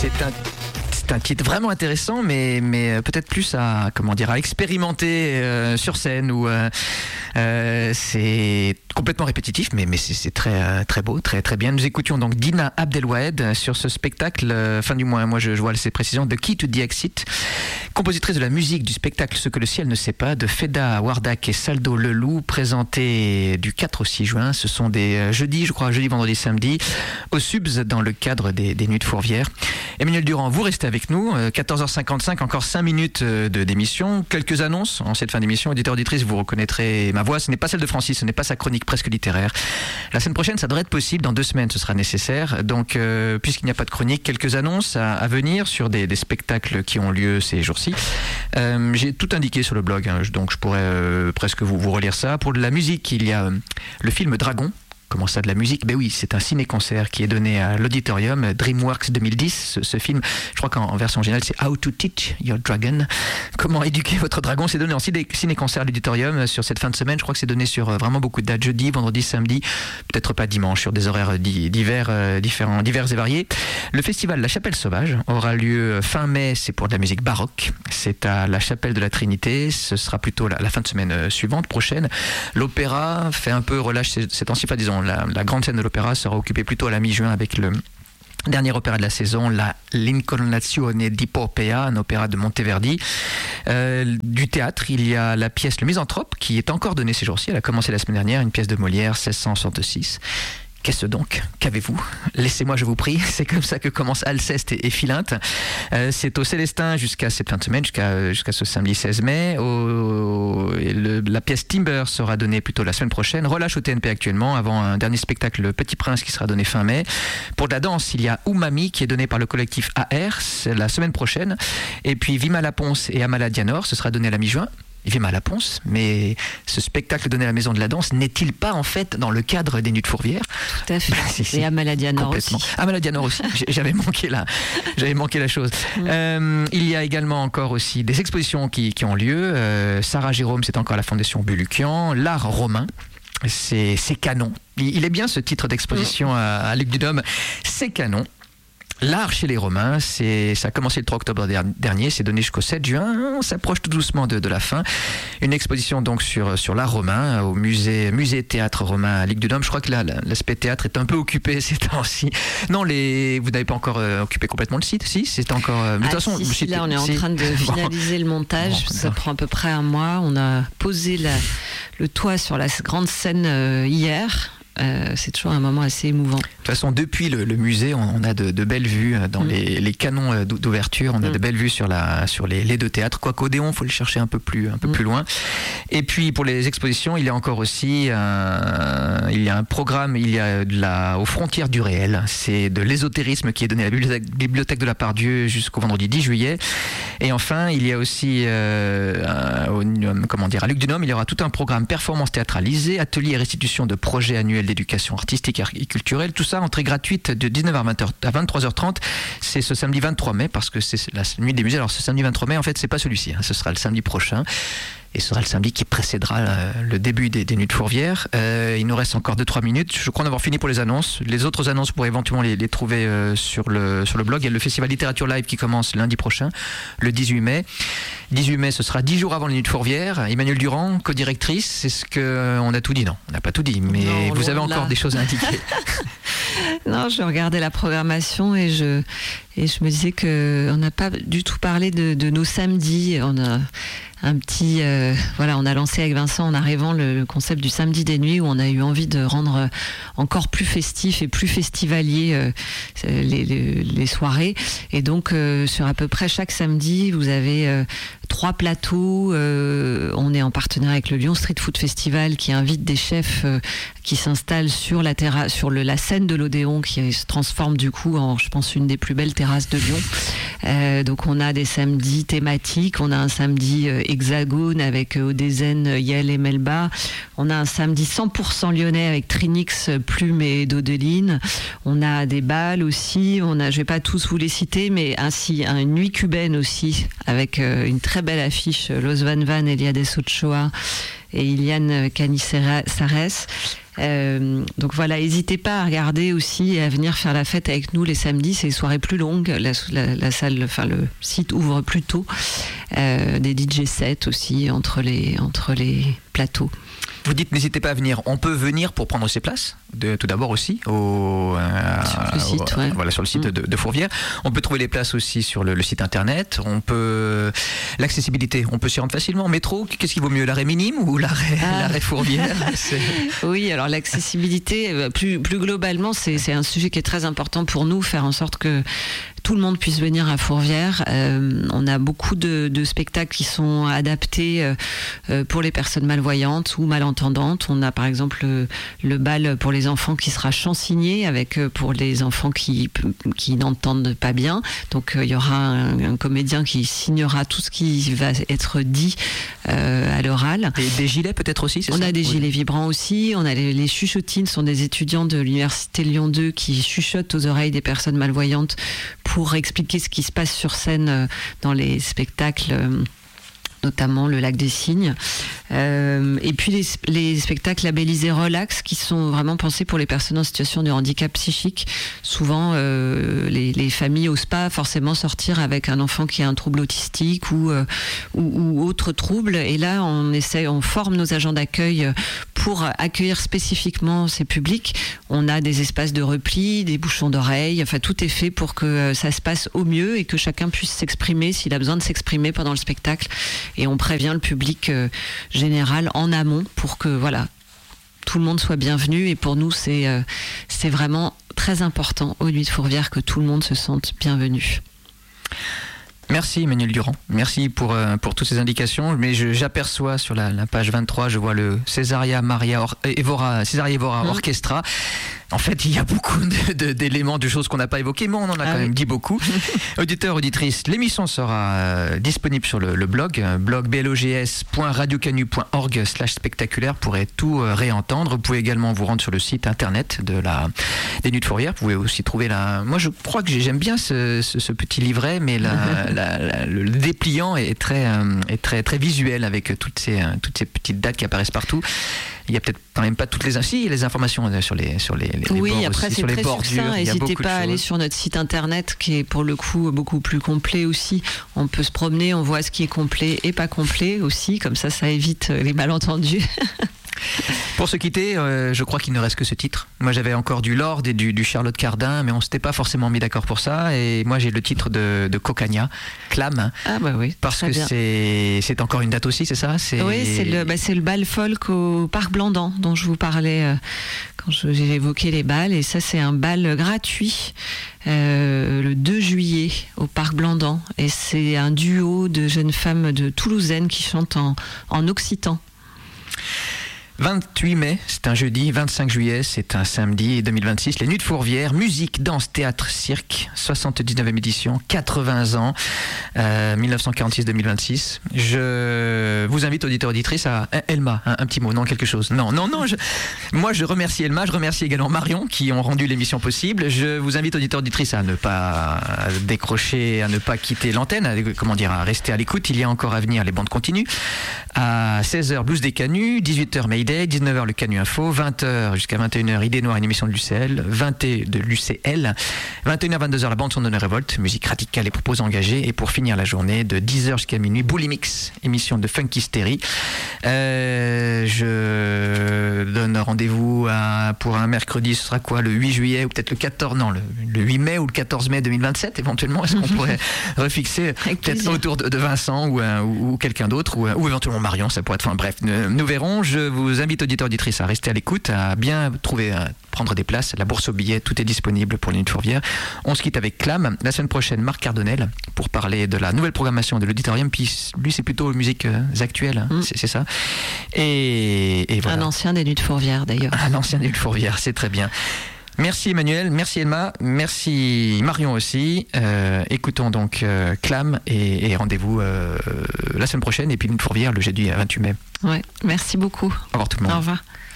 C'est un titre vraiment intéressant, mais peut-être plus à expérimenter sur scène où c'est complètement répétitif, mais c'est très très beau, très très bien. Nous écoutions donc Dina Abdelwahed sur ce spectacle fin du mois. Moi, je vois ces précisions. The Key to the Exit, compositrice de la musique du spectacle Ce que le ciel ne sait pas, de Feda Wardak et Saldo Leloup, présenté du 4 au 6 juin. Ce sont des jeudi, vendredi, samedi, au Subs dans le cadre des Nuits de Fourvière. Emmanuel Durand, vous restez avec nous. 14h55, encore 5 minutes d'émission. Quelques annonces en cette fin d'émission. Éditeur, auditrice, vous reconnaîtrez ma voix. Ce n'est pas celle de Francis, ce n'est pas sa chronique presque littéraire. La semaine prochaine, ça devrait être possible. Dans 2 semaines, ce sera nécessaire. Donc, puisqu'il n'y a pas de chronique, quelques annonces à venir sur des spectacles qui ont lieu ces jours-ci. J'ai tout indiqué sur le blog, donc je pourrais presque vous relire ça. Pour de la musique, il y a le film Dragon. Comment ça, de la musique? Ben oui, c'est un ciné-concert qui est donné à l'Auditorium, DreamWorks 2010. Ce film, je crois qu'en version originale, c'est How to Teach Your Dragon. Comment éduquer votre dragon? C'est donné en ciné-concert à l'Auditorium sur cette fin de semaine. Je crois que c'est donné sur vraiment beaucoup de dates, jeudi, vendredi, samedi, peut-être pas dimanche, sur des horaires divers et variés. Le festival La Chapelle Sauvage aura lieu fin mai, c'est pour de la musique baroque. C'est à la Chapelle de la Trinité. Ce sera plutôt la fin de semaine suivante, prochaine. L'opéra fait un peu relâche ces temps-ci, pas disons. La grande scène de l'opéra sera occupée plutôt à la mi-juin avec le dernier opéra de la saison, la L'Incarnazione di Poppea, un opéra de Monteverdi. Du théâtre, il y a la pièce Le Misanthrope qui est encore donnée ces jours-ci. Elle a commencé la semaine dernière, une pièce de Molière, 1666. Qu'est-ce donc? Qu'avez-vous? Laissez-moi, je vous prie. C'est comme ça que commence Alceste et Philinte. C'est au Célestin jusqu'à cette fin de semaine, jusqu'à ce samedi 16 mai. La pièce Timber sera donnée plutôt la semaine prochaine. Relâche au TNP actuellement, avant un dernier spectacle, Le Petit Prince, qui sera donné fin mai. Pour de la danse, il y a Umami, qui est donné par le collectif AR, c'est la semaine prochaine. Et puis Vima Laponce et Amala Dianor, ce sera donné à la mi-juin. Vima à la Ponce, mais ce spectacle donné à la Maison de la Danse n'est-il pas en fait dans le cadre des Nuits de Fourvière? Tout à fait. Et Amala Dianor aussi. Amala Dianor aussi. J'avais manqué la chose. Il y a également encore aussi des expositions qui ont lieu. Sarah Jérôme, c'est encore la Fondation Bulukian. L'art romain. C'est canon. Il est bien ce titre d'exposition à Luc Dudhomme. C'est canon. L'art chez les Romains, ça a commencé le 3 octobre dernier, c'est donné jusqu'au 7 juin, on s'approche tout doucement de la fin. Une exposition donc sur l'art romain au musée théâtre romain à Ligue du Dôme. Je crois que l'aspect théâtre est un peu occupé ces temps-ci. Non, vous n'avez pas encore occupé complètement le site? Si, c'est encore... de toute façon, là on est en train de finaliser le montage, ça prend à peu près un mois. On a posé le toit sur la grande scène hier. C'est toujours un moment assez émouvant. De toute façon, depuis le musée, on a de belles vues dans les canons d'ouverture. On a de belles vues sur les 2 théâtres. Quoique Odéon, il faut le chercher un peu plus loin. Et puis pour les expositions, il y a encore aussi il y a un programme. Il y a aux frontières du réel. C'est de l'ésotérisme qui est donné à la bibliothèque de la Pardieu jusqu'au vendredi 10 juillet. Et enfin, il y a aussi à Luc Dudhomme, il y aura tout un programme performance théâtralisée, atelier et restitution de projets annuels d'éducation artistique et culturelle, tout ça entrée gratuite de 19h à 23h30. C'est ce samedi 23 mai, parce que c'est la nuit des musées. Alors ce samedi 23 mai, en fait, c'est pas celui-ci, ce sera le samedi prochain. Et ce sera le samedi qui précédera le début des Nuits de Fourvière. Il nous reste encore 2-3 minutes. Je crois en avoir fini pour les annonces. Les autres annonces, vous pourrez éventuellement les trouver sur le blog. Il y a le Festival Littérature Live qui commence lundi prochain, le 18 mai. 18 mai, ce sera 10 jours avant les Nuits de Fourvière. Emmanuel Durand, co-directrice, est-ce qu'on a tout dit? Non, on n'a pas tout dit, mais non, vous avez encore des choses à indiquer. Non, je regardais la programmation et je me disais qu'on n'a pas du tout parlé de nos samedis. On a un petit... on a lancé avec Vincent en arrivant le concept du samedi des nuits, où on a eu envie de rendre encore plus festif et plus festivalier les soirées. Et donc, sur à peu près chaque samedi, vous avez 3 plateaux. On est en partenariat avec le Lyon Street Food Festival qui invite des chefs qui s'installent sur la terrasse, sur la scène de l'Odéon, qui se transforme du coup en, je pense, une des plus belles terrasses de Lyon. Donc on a des samedis thématiques, on a un samedi hexagone avec Odézen, Yael et Melba, on a un samedi 100% lyonnais avec Trinix, Plume et Dodeline, on a des bals aussi, je vais pas tous vous les citer, mais ainsi une nuit cubaine aussi avec une très belle affiche, Los Van Van, Eliades Ochoa et Iliane Canizares. Donc voilà, n'hésitez pas à regarder aussi et à venir faire la fête avec nous les samedis. C'est des soirées plus longues. La salle, enfin le site ouvre plus tôt. Des DJ sets aussi entre les plateaux. Vous dites n'hésitez pas à venir. On peut venir pour prendre ses places, tout d'abord aussi sur le site, ouais. Voilà, sur le site de Fourvière. On peut trouver les places aussi sur le site internet. L'accessibilité, on peut s'y rendre facilement. Métro, qu'est-ce qui vaut mieux, l'arrêt minime ou l'arrêt Fourvière? Oui, alors l'accessibilité, plus globalement, c'est un sujet qui est très important pour nous, faire en sorte que tout le monde puisse venir à Fourvière. On a beaucoup de spectacles qui sont adaptés pour les personnes malvoyantes ou malentendantes. On a par exemple le bal pour les enfants qui sera chansigné avec pour les enfants qui n'entendent pas bien. Donc il y aura un comédien qui signera tout ce qui va être dit à l'oral. Et des gilets peut-être aussi, c'est ça? On a des gilets oui. vibrants aussi. On a les chuchotines, sont des étudiants de l'université Lyon 2 qui chuchotent aux oreilles des personnes malvoyantes pour expliquer ce qui se passe sur scène dans les spectacles, notamment le Lac des Cygnes. Et puis les spectacles labellisés Relax, qui sont vraiment pensés pour les personnes en situation de handicap psychique. Souvent, les familles n'osent pas forcément sortir avec un enfant qui a un trouble autistique ou autre trouble. Et là, on forme nos agents d'accueil pour accueillir spécifiquement ces publics. On a des espaces de repli, des bouchons d'oreilles. Enfin, tout est fait pour que ça se passe au mieux et que chacun puisse s'exprimer s'il a besoin de s'exprimer pendant le spectacle. Et on prévient le public général en amont pour que tout le monde soit bienvenu. Et pour nous, c'est vraiment très important aux Nuits de Fourvière que tout le monde se sente bienvenu. Merci Emmanuel Durand, merci pour toutes ces indications. Mais j'aperçois sur la page 23, je vois le Césaria Evora Orchestra. En fait, il y a beaucoup d'éléments, de choses qu'on n'a pas évoquées, mais on en a quand même dit beaucoup. Auditeurs, auditrices, l'émission sera disponible sur le blog blogs.radiocanu.org/spectaculaire. Vous pourrez tout réentendre. Vous pouvez également vous rendre sur le site internet des Nuits de Fourvière. Vous pouvez aussi trouver moi, je crois que j'aime bien ce petit livret, mais le dépliant est très visuel avec toutes ces petites dates qui apparaissent partout. Il y a peut-être quand même pas toutes les informations sur les oui, bords après aussi, c'est sur les très bordures. succinct. N'hésitez pas à aller sur notre site internet qui est pour le coup beaucoup plus complet aussi. On peut se promener, on voit ce qui est complet et pas complet aussi, comme ça évite les malentendus. Pour se quitter, je crois qu'il ne reste que ce titre. Moi j'avais encore du Lord et du Charlotte Cardin, mais on s'était pas forcément mis d'accord pour ça. Et moi j'ai le titre de Cocagna, Clam. Ah bah oui. Parce que c'est encore une date aussi, c'est ça? Oui, c'est le bal folk au Parc Blandan dont je vous parlais quand j'ai évoqué les bals. Et ça c'est un bal gratuit le 2 juillet au Parc Blandan. Et c'est un duo de jeunes femmes de Toulousaines qui chantent en occitan. 28 mai, c'est un jeudi, 25 juillet, c'est un samedi, 2026, les Nuits de Fourvière, musique, danse, théâtre, cirque, 79e édition, 80 ans, 1946-2026. Je vous invite, auditeurs, auditrices, à Elma, un petit mot, non, quelque chose. Non, moi je remercie Elma, je remercie également Marion qui ont rendu l'émission possible. Je vous invite, auditeurs, auditrices, à ne pas décrocher, à ne pas quitter l'antenne, à rester à l'écoute. Il y a encore à venir les bandes continues. À 16h, Blues des Canuts, 18h, Mayday, 19h le Canu Info, 20h jusqu'à 21h Idée Noire, une émission de l'UCL, 20h de l'UCL, 21h 22h la bande son de la révolte, musique radicale et propos engagés, et pour finir la journée de 10h jusqu'à minuit Boulimix, émission de Funkisterie. Je donne rendez-vous pour un mercredi, ce sera quoi, le 8 juillet ou peut-être le 14, non, le 8 mai ou le 14 mai 2027 éventuellement. Est-ce qu'on pourrait refixer peut-être autour de Vincent ou quelqu'un d'autre ou éventuellement Marion, ça pourrait être, enfin bref, nous verrons. Je vous invite, auditeurs, auditrices, à rester à l'écoute, à bien prendre des places. La bourse aux billets, tout est disponible pour les Nuits de Fourvière. On se quitte avec Clam. La semaine prochaine, Marc Cardonnel pour parler de la nouvelle programmation de l'auditorium. Puis lui, c'est plutôt musique actuelle, c'est ça. Et voilà. Un ancien des Nuits de Fourvière, d'ailleurs. Un ancien des Nuits de Fourvière, c'est très bien. Merci Emmanuel, merci Elma, merci Marion aussi. Écoutons donc Clam et rendez-vous la semaine prochaine et puis Nuits de Fourvière le jeudi 28 mai. Ouais, merci beaucoup. Au revoir tout le monde. Au revoir.